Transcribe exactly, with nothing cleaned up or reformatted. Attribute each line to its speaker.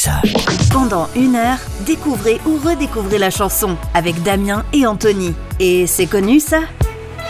Speaker 1: ça.
Speaker 2: Pendant une heure, découvrez ou redécouvrez la chanson avec Damien et Anthony. Et c'est connu ça ?